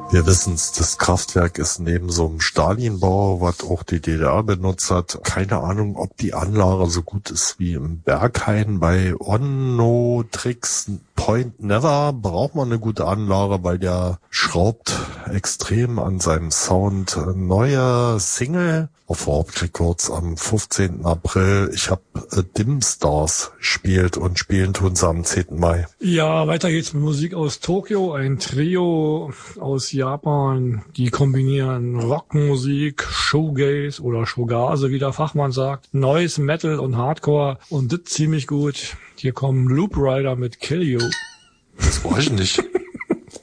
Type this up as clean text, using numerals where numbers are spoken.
Wir wissen's, das Kraftwerk ist neben so einem Stalinbau, was auch die DDR benutzt hat. Keine Ahnung, ob die Anlage so gut ist wie im Berghain. Bei Onno Tricks Point Never braucht man eine gute Anlage, weil der schraubt extrem an seinem Sound. Neue Single auf Warped Records am 15. April. Ich habe Dim Stars spielt und spielen tun sie am 10. Mai. Ja, weiter geht's mit Musik aus Tokio, ein Trio aus Japan, die kombinieren Rockmusik, Shoegaze oder Shogaze, wie der Fachmann sagt, Noise, Metal und Hardcore und das ziemlich gut. Hier kommen Loop Rider mit Kill You. Das weiß ich nicht.